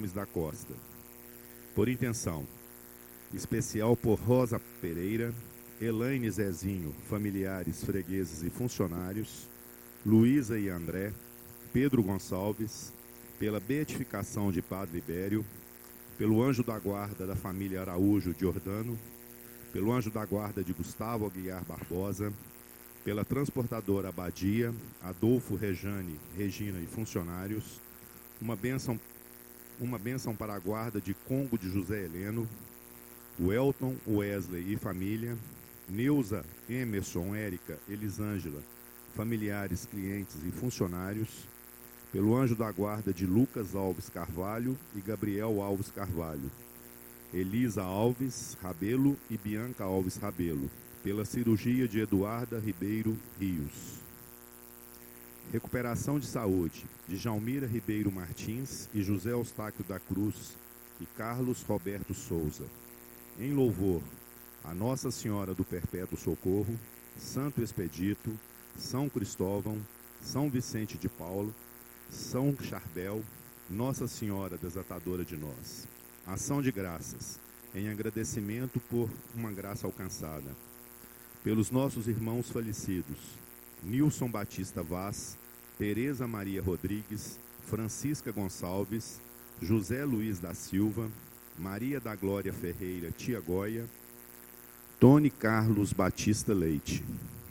Alves da Costa. Por intenção especial por Rosa Pereira, Elaine Zezinho, familiares, fregueses e funcionários, Luísa e André, Pedro Gonçalves, pela beatificação de Padre Ibério, pelo anjo da guarda da família Araújo Giordano, pelo anjo da guarda de Gustavo Aguiar Barbosa, pela transportadora Abadia, Adolfo, Rejane, Regina e funcionários, uma bênção para a guarda de Congo de José Heleno, Welton, Wesley e família, Neuza, Emerson, Érica, Elisângela, familiares, clientes e funcionários, pelo anjo da guarda de Lucas Alves Carvalho e Gabriel Alves Carvalho, Elisa Alves Rabelo e Bianca Alves Rabelo, pela cirurgia de Eduarda Ribeiro Rios. Recuperação de saúde de Jalmira Ribeiro Martins e José Eustáquio da Cruz e Carlos Roberto Souza. Em louvor a Nossa Senhora do Perpétuo Socorro, Santo Expedito, São Cristóvão, São Vicente de Paulo, São Charbel, Nossa Senhora Desatadora de Nós. Ação de graças, em agradecimento por uma graça alcançada. Pelos nossos irmãos falecidos, Nilson Batista Vaz, Tereza Maria Rodrigues, Francisca Gonçalves, José Luiz da Silva, Maria da Glória Ferreira Tia Goia, Tony Carlos Batista Leite,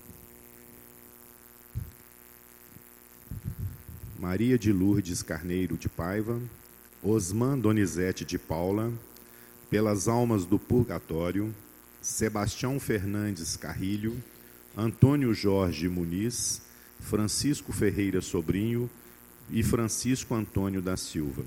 Maria de Lourdes Carneiro de Paiva, Osman Donizete de Paula, pelas almas do purgatório, Sebastião Fernandes Carrilho, Antônio Jorge Muniz, Francisco Ferreira Sobrinho e Francisco Antônio da Silva.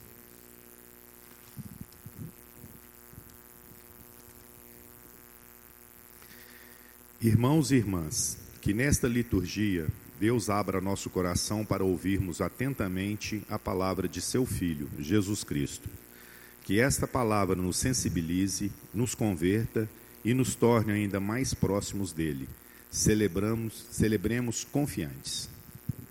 Irmãos e irmãs, que nesta liturgia Deus abra nosso coração para ouvirmos atentamente a palavra de seu Filho, Jesus Cristo. Que esta palavra nos sensibilize, nos converta e nos torne ainda mais próximos dele. Celebremos confiantes.